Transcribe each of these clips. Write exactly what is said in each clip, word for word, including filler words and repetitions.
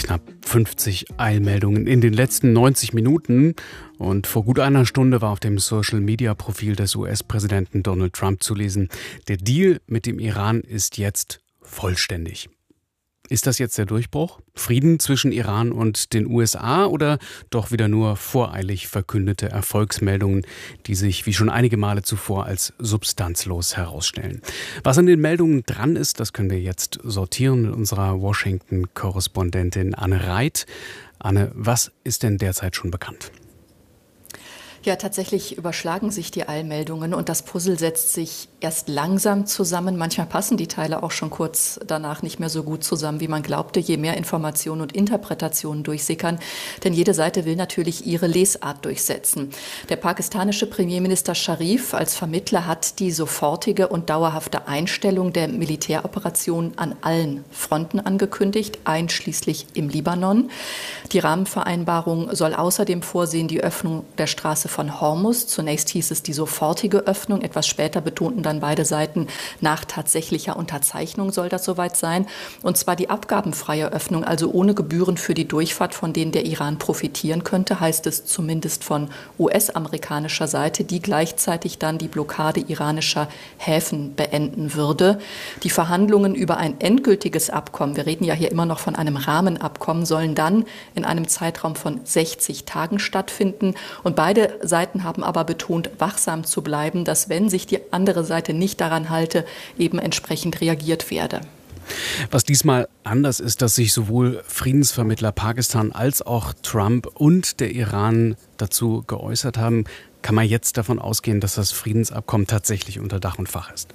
Knapp fünfzig Eilmeldungen in den letzten neunzig Minuten. Und vor gut einer Stunde war auf dem Social-Media-Profil des U S-Präsidenten Donald Trump zu lesen: Der Deal mit dem Iran ist jetzt vollständig. Ist das jetzt der Durchbruch? Frieden zwischen Iran und den U S A oder doch wieder nur voreilig verkündete Erfolgsmeldungen, die sich wie schon einige Male zuvor als substanzlos herausstellen? Was an den Meldungen dran ist, das können wir jetzt sortieren mit unserer Washington-Korrespondentin Anne Reit. Anne, was ist denn derzeit schon bekannt? Ja, tatsächlich überschlagen sich die Eilmeldungen und das Puzzle setzt sich erst langsam zusammen. Manchmal passen die Teile auch schon kurz danach nicht mehr so gut zusammen, wie man glaubte, je mehr Informationen und Interpretationen durchsickern. Denn jede Seite will natürlich ihre Lesart durchsetzen. Der pakistanische Premierminister Sharif als Vermittler hat die sofortige und dauerhafte Einstellung der Militäroperationen an allen Fronten angekündigt, einschließlich im Libanon. Die Rahmenvereinbarung soll außerdem vorsehen die Öffnung der Straße von Hormuz. Zunächst hieß es die sofortige Öffnung. Etwas später betonten dann beide Seiten, nach tatsächlicher Unterzeichnung soll das soweit sein. Und zwar die abgabenfreie Öffnung, also ohne Gebühren für die Durchfahrt, von denen der Iran profitieren könnte, heißt es zumindest von U S-amerikanischer Seite, die gleichzeitig dann die Blockade iranischer Häfen beenden würde. Die Verhandlungen über ein endgültiges Abkommen, wir reden ja hier immer noch von einem Rahmenabkommen, sollen dann in einem Zeitraum von sechzig Tagen stattfinden. Und beide Seiten haben aber betont, wachsam zu bleiben, dass, wenn sich die andere Seite nicht daran halte, eben entsprechend reagiert werde. Was diesmal anders ist, dass sich sowohl Friedensvermittler Pakistan als auch Trump und der Iran dazu geäußert haben. Kann man jetzt davon ausgehen, dass das Friedensabkommen tatsächlich unter Dach und Fach ist?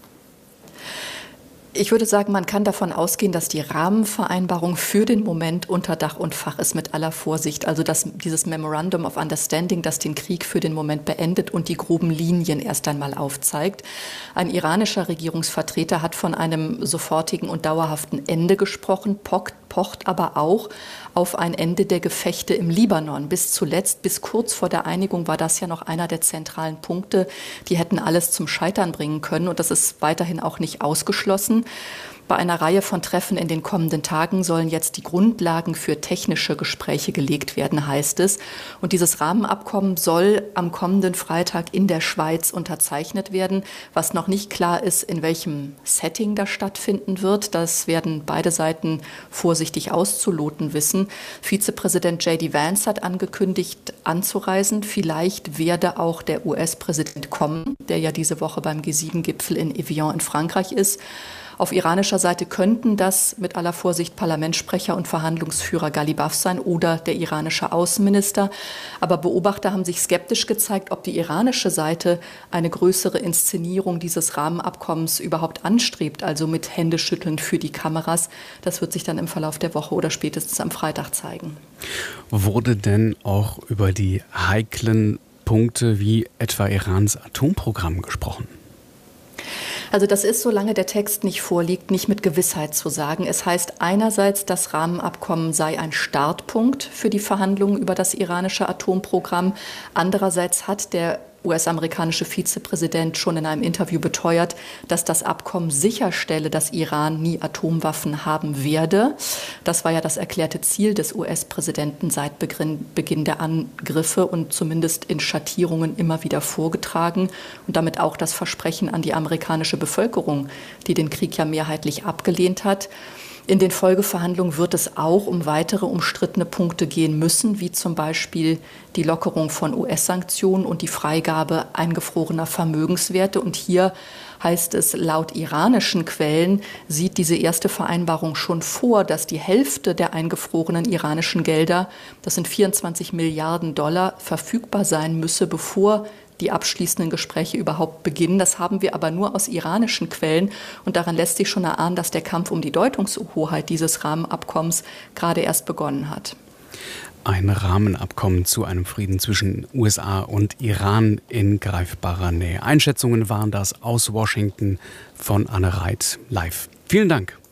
Ich würde sagen, man kann davon ausgehen, dass die Rahmenvereinbarung für den Moment unter Dach und Fach ist, mit aller Vorsicht. Also dass dieses Memorandum of Understanding, das den Krieg für den Moment beendet und die groben Linien erst einmal aufzeigt. Ein iranischer Regierungsvertreter hat von einem sofortigen und dauerhaften Ende gesprochen, pocht, pocht aber auch auf ein Ende der Gefechte im Libanon. Bis zuletzt, bis kurz vor der Einigung war das ja noch einer der zentralen Punkte. Die hätten alles zum Scheitern bringen können und das ist weiterhin auch nicht ausgeschlossen. Bei einer Reihe von Treffen in den kommenden Tagen sollen jetzt die Grundlagen für technische Gespräche gelegt werden, heißt es. Und dieses Rahmenabkommen soll am kommenden Freitag in der Schweiz unterzeichnet werden. Was noch nicht klar ist, in welchem Setting das stattfinden wird, das werden beide Seiten vorsichtig auszuloten wissen. Vizepräsident J D Vance hat angekündigt, anzureisen. Vielleicht werde auch der U S-Präsident kommen, der ja diese Woche beim G sieben Gipfel in Evian in Frankreich ist. Auf iranischer Seite könnten das mit aller Vorsicht Parlamentssprecher und Verhandlungsführer Ghalibaf sein oder der iranische Außenminister. Aber Beobachter haben sich skeptisch gezeigt, ob die iranische Seite eine größere Inszenierung dieses Rahmenabkommens überhaupt anstrebt, also mit Händeschütteln für die Kameras. Das wird sich dann im Verlauf der Woche oder spätestens am Freitag zeigen. Wurde denn auch über die heiklen Punkte wie etwa Irans Atomprogramm gesprochen? Also das ist, solange der Text nicht vorliegt, nicht mit Gewissheit zu sagen. Es heißt einerseits, das Rahmenabkommen sei ein Startpunkt für die Verhandlungen über das iranische Atomprogramm. Andererseits hat der U S-amerikanische Vizepräsident schon in einem Interview beteuert, dass das Abkommen sicherstelle, dass Iran nie Atomwaffen haben werde. Das war ja das erklärte Ziel des U S-Präsidenten seit Beginn der Angriffe und zumindest in Schattierungen immer wieder vorgetragen und damit auch das Versprechen an die amerikanische Bevölkerung, die den Krieg ja mehrheitlich abgelehnt hat. In den Folgeverhandlungen wird es auch um weitere umstrittene Punkte gehen müssen, wie zum Beispiel die Lockerung von U S-Sanktionen und die Freigabe eingefrorener Vermögenswerte. Und hier heißt es, laut iranischen Quellen sieht diese erste Vereinbarung schon vor, dass die Hälfte der eingefrorenen iranischen Gelder, das sind vierundzwanzig Milliarden Dollar, verfügbar sein müsse, bevor die abschließenden Gespräche überhaupt beginnen. Das haben wir aber nur aus iranischen Quellen. Und daran lässt sich schon erahnen, dass der Kampf um die Deutungshoheit dieses Rahmenabkommens gerade erst begonnen hat. Ein Rahmenabkommen zu einem Frieden zwischen U S A und Iran in greifbarer Nähe. Einschätzungen waren das aus Washington von Anne Reit live. Vielen Dank.